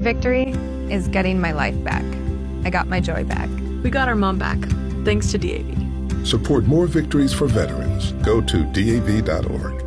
victory is getting my life back. I got my joy back. We got our mom back, thanks to DAV. Support more victories for veterans. Go to DAV.org.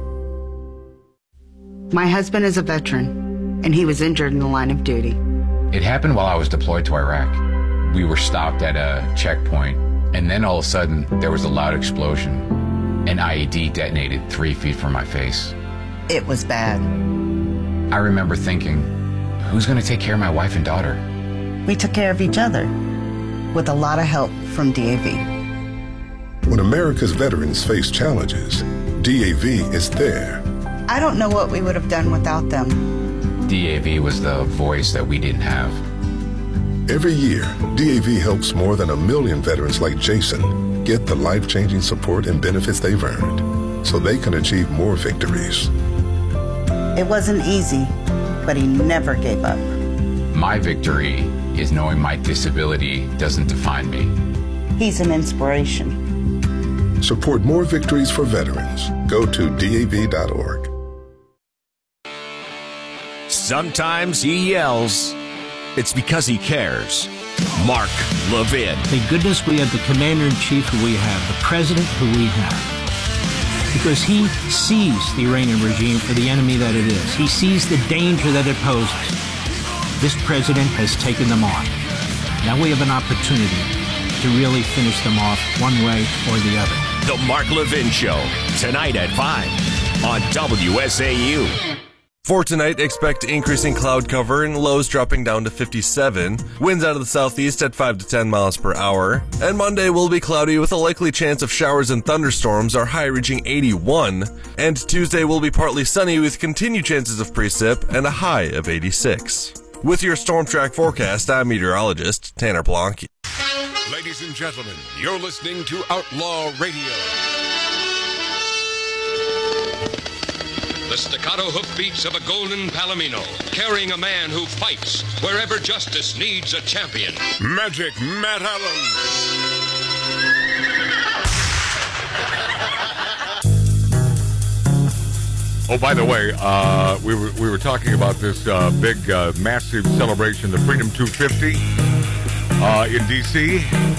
My husband is a veteran, and he was injured in the line of duty. It happened while I was deployed to Iraq. We were stopped at a checkpoint, and then all of a sudden, there was a loud explosion. An IED detonated 3 feet from my face. It was bad. I remember thinking, who's going to take care of my wife and daughter? We took care of each other, with a lot of help from DAV. When America's veterans face challenges, DAV is there. I don't know what we would have done without them. DAV was the voice that we didn't have. Every year, DAV helps more than 1 million veterans like Jason get the life-changing support and benefits they've earned so they can achieve more victories. It wasn't easy, but he never gave up. My victory is knowing my disability doesn't define me. He's an inspiration. Support more victories for veterans. Go to DAV.org. Sometimes he yells. It's because he cares. Mark Levin. Thank goodness we have the commander-in-chief who we have, the president who we have. Because he sees the Iranian regime for the enemy that it is. He sees the danger that it poses. This president has taken them on. Now we have an opportunity to really finish them off one way or the other. The Mark Levin Show, tonight at 5 on WSAU. For tonight, expect increasing cloud cover and lows dropping down to 57. Winds out of the southeast at 5 to 10 miles per hour. And Monday will be cloudy with a likely chance of showers and thunderstorms, our high reaching 81. And Tuesday will be partly sunny with continued chances of precip and a high of 86. With your Storm Track forecast, I'm meteorologist Tanner Blanke. Ladies and gentlemen, you're listening to Outlaw Radio. The staccato hoofbeats of a golden palomino, carrying a man who fights wherever justice needs a champion. Magic Matt Allen. Oh, by the way, we were talking about this big, massive celebration, the Freedom 250 in D.C.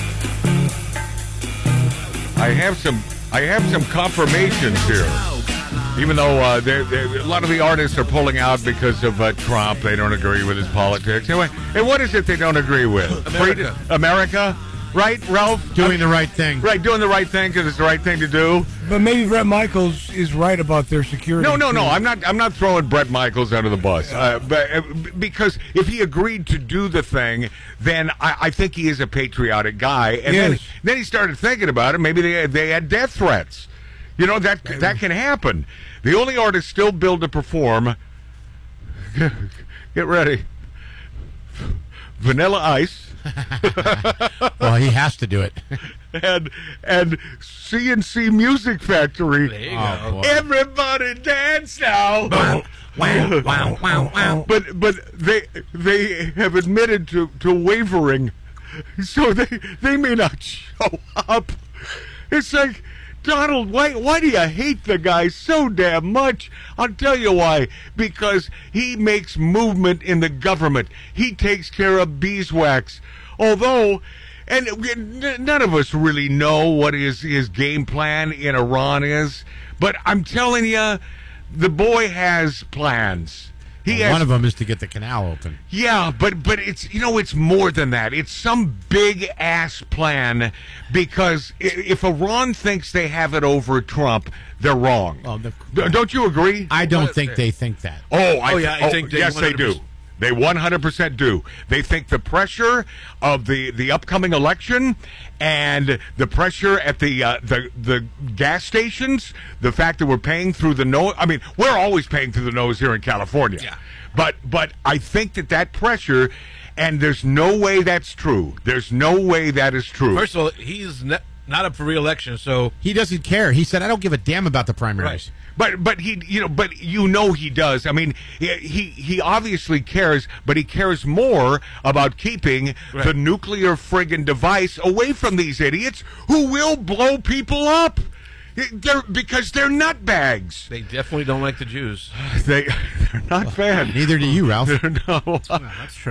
I have some confirmations here. Even though a lot of the artists are pulling out because of Trump, they don't agree with his politics. Anyway, and what is it they don't agree with? America, right, Ralph? Doing the right thing. Right, doing the right thing because it's the right thing to do. But maybe Bret Michaels is right about their security. No. I'm not throwing Bret Michaels under the bus. Because if he agreed to do the thing, then I think he is a patriotic guy. And then he started thinking about it. Maybe they had death threats. You know, that can happen. The only artist still billed to perform, get ready, Vanilla Ice. Well, he has to do it. and CNC Music Factory. There you go. Everybody dance now. Wow. But they have admitted to wavering, so they may not show up. It's like, Donald, why do you hate the guy so damn much? I'll tell you why. Because he makes movement in the government. He takes care of beeswax. Although, and none of us really know what his game plan in Iran is, but I'm telling you, the boy has plans. One of them is to get the canal open. Yeah, but it's more than that. It's some big ass plan, because if Iran thinks they have it over Trump, they're wrong. Don't you agree? I don't think they think that. I think yes, they do. They 100% do. They think the pressure of the upcoming election and the pressure at the gas stations, the fact that we're paying through the nose. I mean, we're always paying through the nose here in California. Yeah. But I think that pressure, and there's no way that's true. There's no way that is true. First of all, he's not up for re-election, so he doesn't care. He said, "I don't give a damn about the primaries." Right. But he he does. I mean, he obviously cares, but he cares more about keeping the nuclear friggin' device away from these idiots who will blow people up. Because they're nutbags. They definitely don't like the Jews. They're not fans. Neither do you, Ralph. No. That's true.